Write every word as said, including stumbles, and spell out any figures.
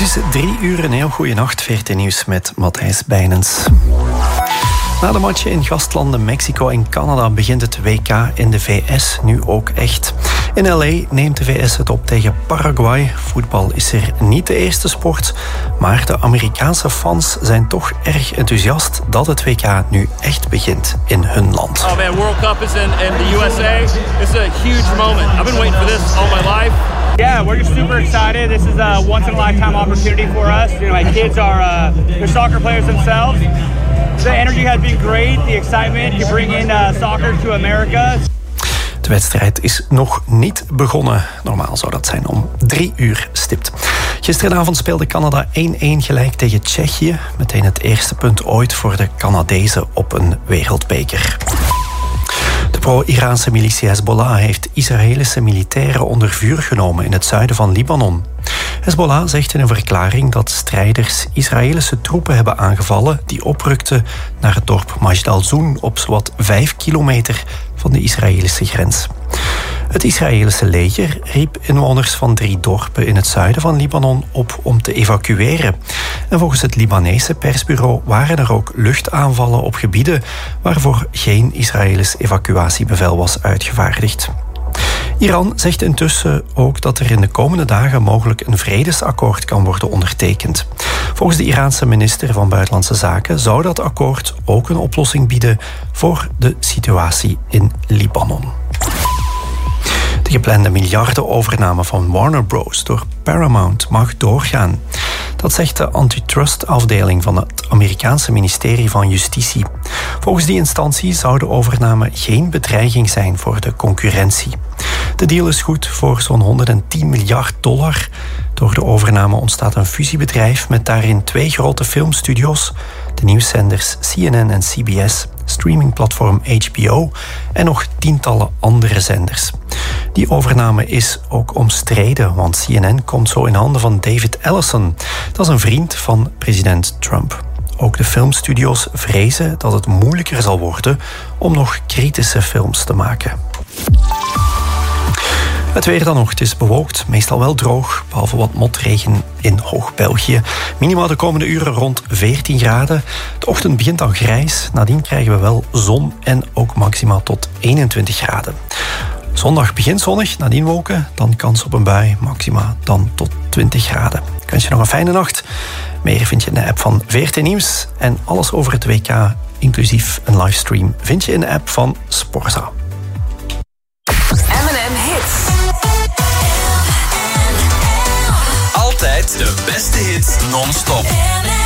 is drie uur, een heel goede nacht. V R T Nieuws met Matthijs Bijnens. Na de matchen in gastlanden Mexico en Canada begint het W K in de V S nu ook echt. In L A neemt de V S het op tegen Paraguay. Voetbal is er niet de eerste sport, maar de Amerikaanse fans zijn toch erg enthousiast dat het W K nu echt begint in hun land. Oh man, World Cup is in, in the U S A. It's a huge moment. I've been waiting for this all my life. Yeah, we're just super excited. This is a once-in-a-lifetime opportunity for us. You know, my kids are uh, they're soccer players themselves. The energy has been great. The excitement, you bring in uh, soccer to America. De wedstrijd is nog niet begonnen. Normaal zou dat zijn om drie uur stipt. Gisteravond speelde Canada één-één gelijk tegen Tsjechië. Meteen het eerste punt ooit voor de Canadezen op een wereldbeker. De pro-Iraanse militie Hezbollah heeft Israëlische militairen onder vuur genomen in het zuiden van Libanon. Hezbollah zegt in een verklaring dat strijders Israëlische troepen hebben aangevallen die oprukten naar het dorp Majd al-Zoun op zowat vijf kilometer van de Israëlische grens. Het Israëlische leger riep inwoners van drie dorpen in het zuiden van Libanon op om te evacueren. En volgens het Libanese persbureau waren er ook luchtaanvallen op gebieden waarvoor geen Israëlisch evacuatiebevel was uitgevaardigd. Iran zegt intussen ook dat er in de komende dagen mogelijk een vredesakkoord kan worden ondertekend. Volgens de Iraanse minister van Buitenlandse Zaken zou dat akkoord ook een oplossing bieden voor de situatie in Libanon. De geplande miljardenovername van Warner Bros. Door Paramount mag doorgaan. Dat zegt de antitrustafdeling van het Amerikaanse ministerie van Justitie. Volgens die instantie zou de overname geen bedreiging zijn voor de concurrentie. De deal is goed voor zo'n honderdtien miljard dollar. Door de overname ontstaat een fusiebedrijf met daarin twee grote filmstudio's, de nieuwszenders C N N en C B S, streamingplatform H B O en nog tientallen andere zenders. Die overname is ook omstreden, want C N N komt zo in handen van David Ellison. Dat is een vriend van president Trump. Ook de filmstudio's vrezen dat het moeilijker zal worden om nog kritische films te maken. Het weer dan nog. Het is bewolkt, meestal wel droog, behalve wat motregen in Hoog-België. Minima de komende uren rond veertien graden. De ochtend begint dan grijs. Nadien krijgen we wel zon en ook maxima tot eenentwintig graden. Zondag begint zonnig, nadien wolken, dan kans op een bui, maxima dan tot twintig graden. Ik wens je nog een fijne nacht. Meer vind je in de app van V R T Nieuws. En alles over het W K, inclusief een livestream, vind je in de app van Sporza. M en M Hits. Altijd de beste hits non-stop.